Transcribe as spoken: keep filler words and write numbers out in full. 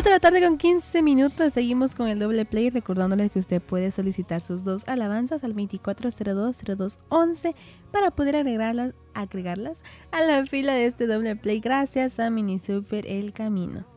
dos de la tarde con quince minutos. Seguimos con el doble play, recordándoles que usted puede solicitar sus dos alabanzas al veinticuatro cero dos cero dos once para poder agregarlas, agregarlas a la fila de este doble play gracias a Mini Super El Camino.